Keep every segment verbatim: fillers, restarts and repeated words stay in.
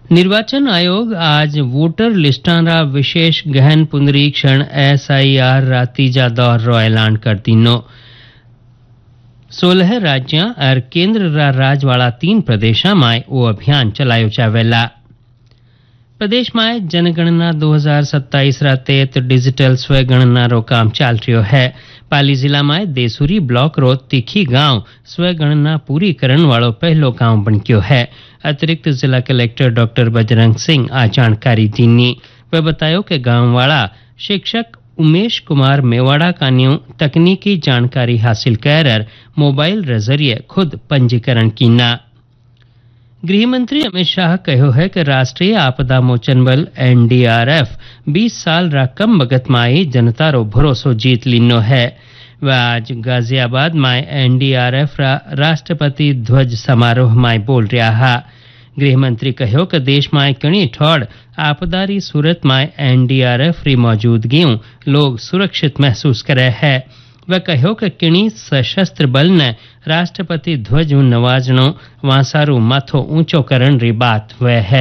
निर्वाचन आयोग आज वोटर लिस्टां विशेष गहन पुनरीक्षण एस आई आर रा तीजा दौर रो ऐलान कर दीनो। सोलह राज्यां और केंद्र रा राज वाला तीन प्रदेशा में वो अभियान चलायो जावेला। प्रदेश में जनगणना दो हजार सत्ताईस रा तहत डिजिटल स्वगणना रो काम चल रह्यो है। पाली जिला में देसुरी ब्लॉक रो तीखी गांव स्वगणना पूरी करण वालो पहलो गांव बन गयो है। अतिरिक्त जिला कलेक्टर डॉक्टर बजरंग सिंह आ जानकारी दीनी। वे बतायो कि गांव वाला शिक्षक उमेश कुमार मेवाड़ा का न्यू तकनीकी जानकारी हासिल कर मोबाइल रे जरिए खुद पंजीकरण कीना। गृह मंत्री अमित शाह कहो है कि राष्ट्रीय आपदा मोचन बल एन डी आर एफ बीस साल रा कम वक्त में जनता रो भरोसो जीत लीनो है। वह आज गाजियाबाद में एन डी आर एफ रा राष्ट्रपति ध्वज समारोह में बोल रहा है। गृह मंत्री कहो कि देश में कणी ठोड़ आपदारी सूरत में एन डी आर एफ री मौजूदगी लोग सुरक्षित महसूस करे है। वह कहो कि किणी सशस्त्र बल ने राष्ट्रपति ध्वज नवाजनो वासारू माथो ऊंचो करण री बात वह है।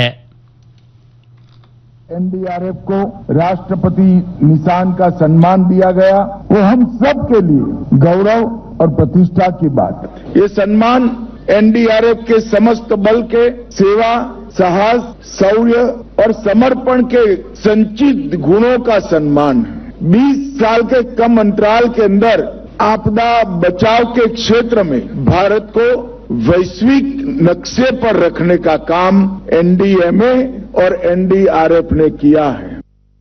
एन डी आर एफ को राष्ट्रपति निशान का सम्मान दिया गया, वो हम सब के लिए गौरव और प्रतिष्ठा की बात है। ये सम्मान एन डी आर एफ के समस्त बल के सेवा, साहस, शौर्य और समर्पण के संचित गुणों का सम्मान है। बीस साल के कम अंतराल के अंदर आपदा बचाव के क्षेत्र में भारत को वैश्विक नक्शे पर रखने का काम एन डी एम ए और एन डी आर एफ ने किया है।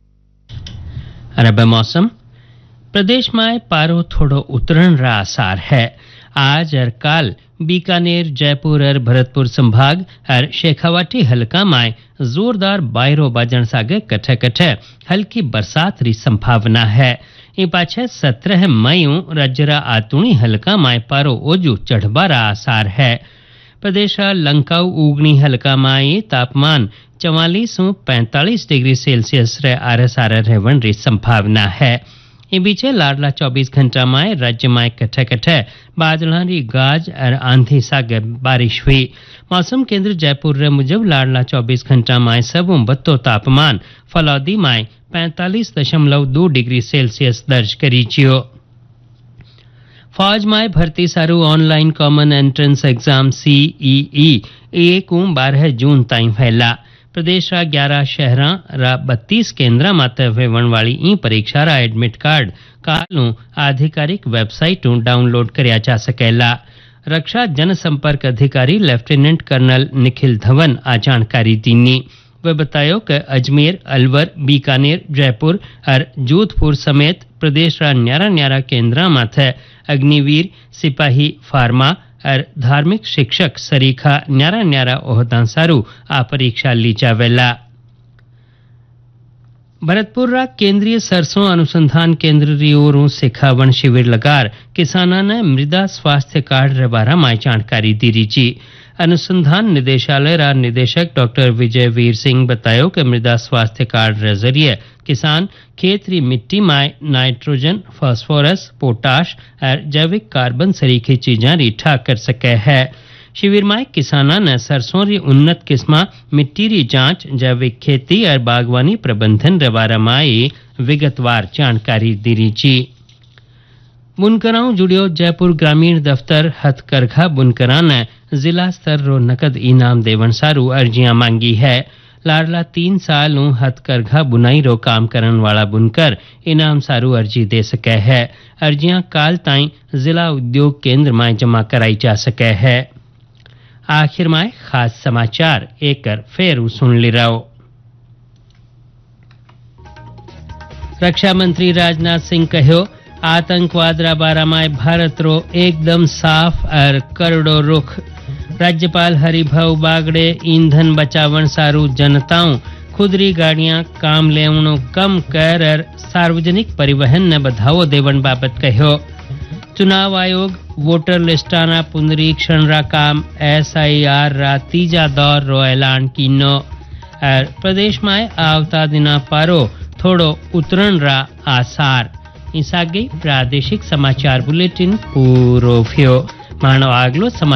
अरब मौसम प्रदेश में पारो थोड़ो उतरण रा आसार है। आज और काल बीकानेर, जयपुर और भरतपुर संभाग और शेखावाटी हल्का में जोरदार बायरो बाजन सागे कठे कठे हल्की बरसात री संभावना है। इ पाछे सत्रह मई राज्यरा आतुणी हल्का में पारो ओजू चढ़बारा आसार है। प्रदेश लंकाऊ उगनी हल्का में तापमान चवालीस पैंतालीस डिग्री सेल्सियस रे आरस आर रहवन री संभावना है। इ बीचे लाडला चौबीस घंटा में राज्य में कठे कठे बादलारी गाज और आंधी सागे बारिश हुई। मौसम केंद्र जयपुर रे मुजब लाडला चौबीस घंटा में सबू बत्तो तापमान फलौदी में पैंतालीस दशमलव दो डिग्री सेल्सियस दर्ज करी जियो। फौज में भर्ती सारू ऑनलाइन कॉमन एंट्रेंस एग्जाम सी ई ई एक बारह जून ताईं फैला। प्रदेश रा ग्यारह शहरा रा बत्तीस केंद्र माते होवण वाली ई परीक्षा रा एडमिट कार्ड कालू आधिकारिक वेबसाइट डाउनलोड करया जा सकेला। रक्षा जनसंपर्क अधिकारी लेफ्टिनेंट कर्नल निखिल धवन आ जानकारी दीनी। वे बतायो कि अजमेर, अलवर, बीकानेर, जयपुर और जोधपुर समेत प्रदेश रा न्यारा न्यारा केंद्र माथे अग्निवीर, सिपाही, फार्मा और धार्मिक शिक्षक सरीखा न्यारा न्यारा ओहदा सारू आ परीक्षा ली जावेला। भरतपुर रा केंद्रीय सरसों अनुसंधान केंद्र री ओरों सिखावण शिविर लगार किसाना ने मृदा स्वास्थ्य कार्ड रे बारा में जानकारी दी रीजी। अनुसंधान निदेशालय रा निदेशक डॉक्टर विजय वीर सिंह बतायो कि मृदा स्वास्थ्य कार्ड रे जरिए किसान खेत री मिट्टी में नाइट्रोजन, फास्फोरस, पोटाश और जैविक कार्बन सरीखी चीजा री ठाक कर सके है। शिविर में किसाना ने सरसों री उन्नत किस्मा, मिट्टी री जांच, जैविक खेती और बागवानी प्रबंधन रे बारे में विगतवार जानकारी दी रीजी। बुनकराओं जुड़ियो जयपुर ग्रामीण दफ्तर हथकरघा बुनकरा ने जिला स्तर रो नकद इनाम देवन सारू अर्जियां मांगी है। लाडला तीन साल हथकरघा बुनाई रो काम करन वाला बुनकर इनाम सारू अर्जी दे सके है। अर्जियां काल ताई जिला उद्योग केंद्र में जमा कराई जा सके है। आखिर में खास समाचार एक फेर सुन ली रहो। रक्षा मंत्री राजनाथ सिंह कहो आतंकवाद रा बारा में भारत रो एकदम साफ और करड़ो रुख। राज्यपाल हरिभाऊ बागड़े ईंधन बचावन सारू जनताओं खुदरी गाड़ियां काम लेवणो कम कर और सार्वजनिक परिवहन ने बढ़ावो देवन बाबत कहो। चुनाव आयोग वोटर लिस्टाना पुनरीक्षण रा काम एस आई आर रा तीजा दौर रो ऐलान कीनो। और प्रदेश में आवता दिना पारो थोड़ो उतरण रा आसार। इस आगे प्रादेशिक समाचार बुलेटिन पूरो थियो। मानो आगलो समाचार